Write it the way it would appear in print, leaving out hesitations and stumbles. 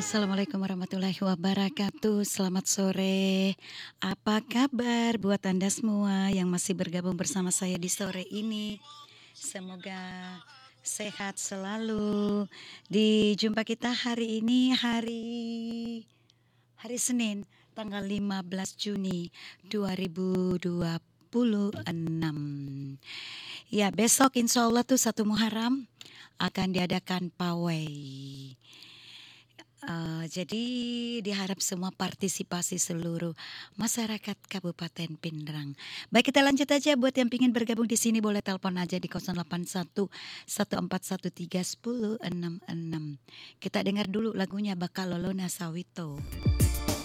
Assalamualaikum warahmatullahi wabarakatuh. Selamat sore. Apa kabar buat Anda semua yang masih bergabung bersama saya di sore ini? Semoga sehat selalu. Di jumpa kita hari ini hari Senin tanggal 15 Juni 2026. Ya, besok insya Allah tuh 1 Muharram akan diadakan pawai. Jadi diharap semua partisipasi seluruh masyarakat Kabupaten Pindrang. Baik, kita lanjut aja. Buat yang ingin bergabung di sini boleh telepon aja di 081 1413 1066. Kita dengar dulu lagunya Bakalolona Sawito.